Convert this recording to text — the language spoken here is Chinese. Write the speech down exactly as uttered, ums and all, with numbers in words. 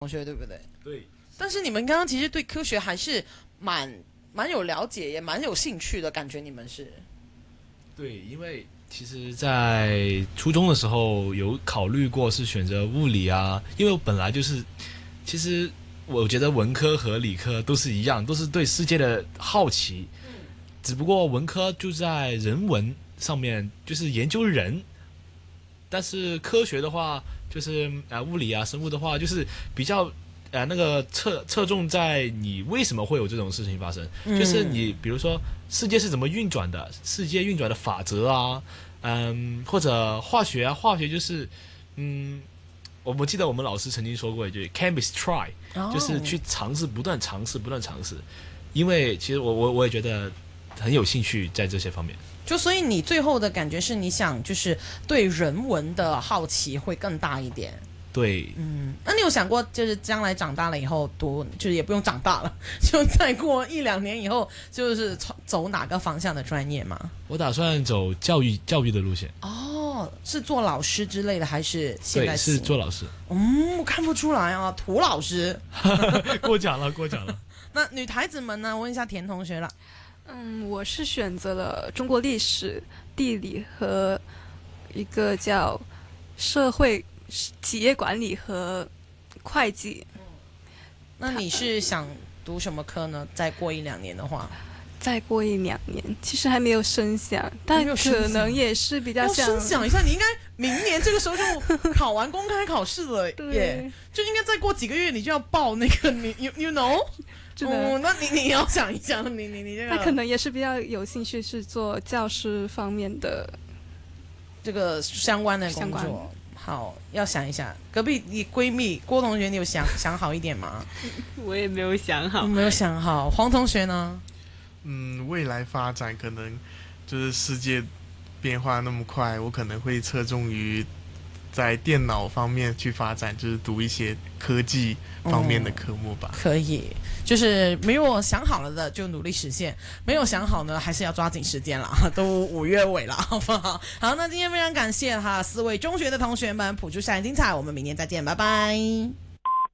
同学，对不对？ 对。 但是你们刚刚其实对科学还是蛮蛮有了解，也蛮有兴趣的感觉，你们是？ 对，因为其实，在初中的时候有考虑过是选择物理啊，因为我本来就是，其实我觉得文科和理科都是一样，都是对世界的好奇，只不过文科就在人文上面，就是研究人。但是科学的话，就是啊、呃、物理啊、生物的话，就是比较呃那个侧侧重在你为什么会有这种事情发生，嗯、就是你比如说世界是怎么运转的，世界运转的法则啊，嗯，或者化学啊，化学就是嗯，我们记得我们老师曾经说过一句 "Chemist try"，、哦、就是去尝试，不断尝试，不断尝试。因为其实我我我也觉得很有兴趣在这些方面。 就所以你最后的感觉是你想就是对人文的好奇会更大一点。 对， 嗯，那你有想过就是将来长大了以后读，就是也不用长大了，就再过一两年以后，就是走哪个方向的专业吗？ 我打算走教育教育的路线。 哦，是做老师之类的还是现在？ 对，是做老师。 嗯，我看不出来啊，涂老师。 过奖了，过奖了。 那女孩子们呢？问一下田同学了。 嗯，我是选择了中国历史、地理和一个叫社会企业管理和会计。 嗯、那你是想读什么科呢？再过一两年的话， 再过一两年，其实还没有声响，但可能也是比较像。 要声响一下，你应该明年这个时候就考完公开考试了耶，就应该再过几个月你就要报那个你 you you know。哦，那你你要想一想，你你你这个， 他可能也是比较有兴趣是做教师方面的这个相关的工作。好，要想一下。隔壁你闺蜜郭同学，你有想想好一点吗？ 我也没有想好， 没有想好。黄同学呢？ 嗯，未来发展可能就是世界变化那么快，我可能会侧重于在电脑方面去发展，就是读一些科技方面的科目吧。 嗯、可以，就是没有想好了的就努力实现，没有想好呢还是要抓紧时间了，都五月尾了，好不好？好，那今天非常感谢哈四位中学的同学们，谱出校园精彩，我们明天再见，拜拜。